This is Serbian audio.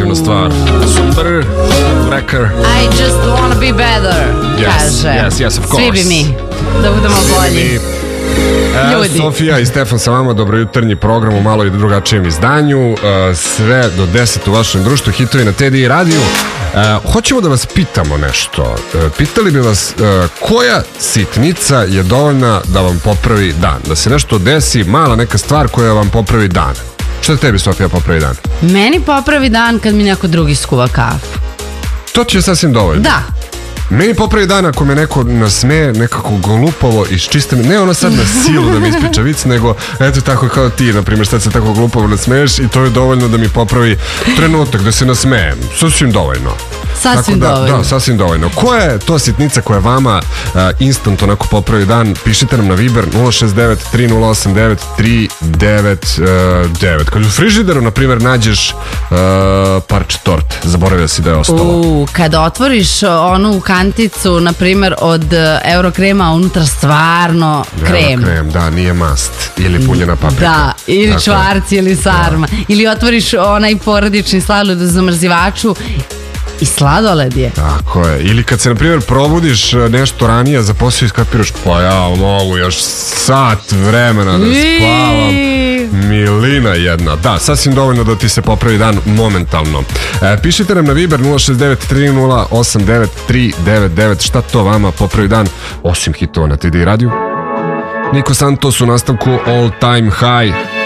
divna stvar. Super, Wrecker. I just wanna be better, kaže. Yes, of course. Svi bi mi, da budemo bolji. Ljudi. Sofija i Stefan sa vama, dobrojutarnji program u malo i drugačijem izdanju, sve do 10 u vašem društvu, hitovi na TDI radiju. Hoćemo da vas pitamo nešto. Pitali bi vas koja sitnica je dovoljna da vam popravi dan, da se nešto desi, mala neka stvar koja vam popravi dan. Šta tebi, Sofija, popravi dan? Meni popravi dan kad mi neko drugi skuva kafu. To ti je sasvim dovoljno. Da. Meni popravi dan ako me neko nasmeje nekako glupovo iz čiste, ne ono sad na silu da mi ispriča vic, nego eto tako kao ti, na primjer, sad se tako glupovo nasmeješ i to je dovoljno da mi popravi trenutak da se nasmejem. Sasvim dovoljno. Sasvim dovoljno. Da, sasvim dovoljno. Koja je to sitnica koja vama instant onako popravi dan? Pišite nam na Viber 069 3089 399. Kad u frižideru, na primjer, nađeš parče torte, zaboravio si da je ostalo. Kada otvoriš onu kanticu, na primjer, od Eurokrema, a unutra stvarno krem. Eurokrem, da, nije mast. Ili punjena paprika. Da, ili čvarci ili sarma. Da. Ili otvoriš onaj porodični sladoled u zamrzivaču i sladoled je. Tako je. Ili kad se, na primjer, probudiš nešto ranije za posao i skapiraš, pa ja mogu još sat vremena da spavam. Milina jedna. Da, sasvim dovoljno da ti se popravi dan momentalno. Pišite nam na Viber 069 3089 399 šta to vama popravi dan, osim hitova na TDI radiju. Niko Santos u nastavku All Time High.